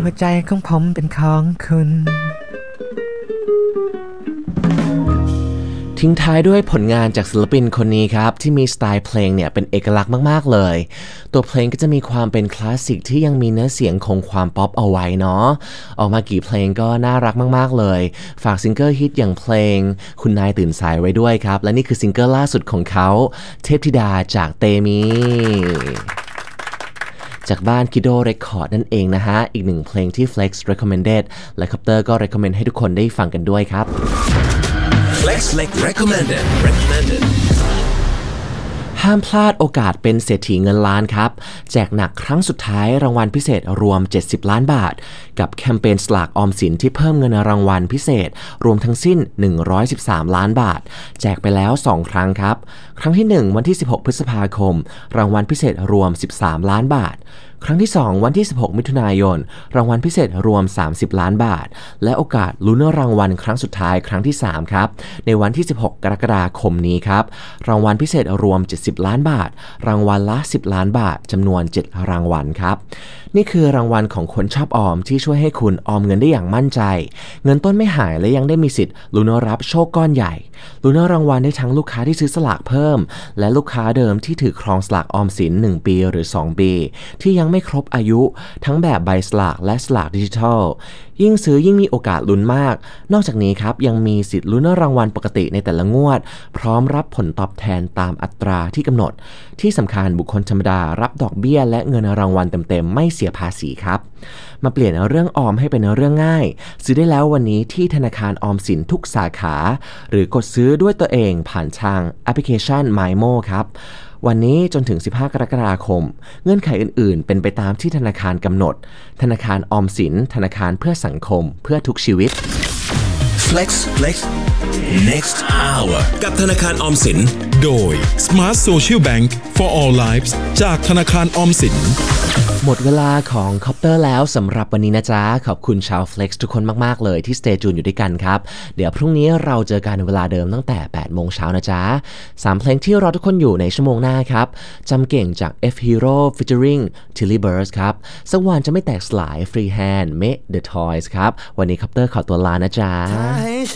หัวใจของผมเป็นของคุณทิ้งท้ายด้วยผลงานจากศิลปินคนนี้ครับที่มีสไตล์เพลงเนี่ยเป็นเอกลักษณ์มากๆเลยตัวเพลงก็จะมีความเป็นคลาสสิกที่ยังมีเนื้อเสียงคงความป๊อปเอาไว้เนาะออกมากี่เพลงก็น่ารักมากๆเลยฝากซิงเกิลฮิตอย่างเพลงคุณนายตื่นสายไว้ด้วยครับและนี่คือซิงเกิลล่าสุดของเขาเทพธิดาจากเตมีจากบ้าน Kido Record นั่นเองนะฮะอีกหนึ่งเพลงที่ Flex recommended และคอปเตอร์ก็ recommend ให้ทุกคนได้ฟังกันด้วยครับ Flex recommended ห้ามพลาดโอกาสเป็นเศรษฐีเงินล้านครับแจกหนักครั้งสุดท้ายรางวัลพิเศษรวม70ล้านบาทกับแคมเปญสลากออมสินที่เพิ่มเงินรางวัลพิเศษรวมทั้งสิ้น113ล้านบาทแจกไปแล้ว2ครั้งครับครั้งที่1วันที่16พฤษภาคมรางวัลพิเศษรวม13ล้านบาทครั้งที่2วันที่16มิถุนายนรางวัลพิเศษรวม30ล้านบาทและโอกาสลุ้นรางวัลครั้งสุดท้ายครั้งที่3ครับในวันที่16กรกฎาคมนี้ครับรางวัลพิเศษรวม70ล้านบาทรางวัลละ10ล้านบาทจำนวน7รางวัลครับนี่คือรางวัลของคนชอบออมที่ช่วยให้คุณออมเงินได้อย่างมั่นใจเงินต้นไม่หายและยังได้มีสิทธิ์ลุ้นรับโชคก้อนใหญ่ลุ้นรางวัลได้ทั้งลูกค้าที่ซื้อสลากเพิ่มและลูกค้าเดิมที่ถือครองสลากออมสิน1ปีหรือ2ปีที่ยังไม่ครบอายุทั้งแบบใบสลากและสลากดิจิทัลยิ่งซื้อยิ่งมีโอกาสลุ้นมากนอกจากนี้ครับยังมีสิทธิ์ลุ้นรางวัลปกติในแต่ละงวดพร้อมรับผลตอบแทนตามอัตราที่กำหนดที่สำคัญบุคคลธรรมดารับดอกเบี้ยและเงินรางวัลเต็มๆไม่เสียภาษีครับมาเปลี่ยนเรื่องออมให้เป็นเรื่องง่ายซื้อได้แล้ววันนี้ที่ธนาคารออมสินทุกสาขาหรือกดซื้อด้วยตัวเองผ่านทางแอปพลิเคชัน MyMo ครับวันนี้จนถึง15กรกฎาคมเงื่อนไขอื่นๆเป็นไปตามที่ธนาคารกำหนดธนาคารออมสินธนาคารเพื่อสังคมเพื่อทุกชีวิต Flex next hour กับธนาคารออมสินโดย Smart Social Bank for All Lives จากธนาคารออมสินหมดเวลาของคอปเตอร์แล้วสำหรับวันนี้นะจ๊ะขอบคุณชาว Flex ทุกคนมากๆเลยที่ Stay Tune อยู่ด้วยกันครับเดี๋ยวพรุ่งนี้เราเจอกันเวลาเดิมตั้งแต่ 8 โมงเช้านะจ๊ะ3เพลงที่รอทุกคนอยู่ในชั่วโมงหน้าครับจำเก่งจาก F Hero featuring Tilly Burst ครับสักวันจะไม่แตกสลาย Free Hand Make the Toys ครับวันนี้คอปเตอร์ขอตัวลานะจ๊ะ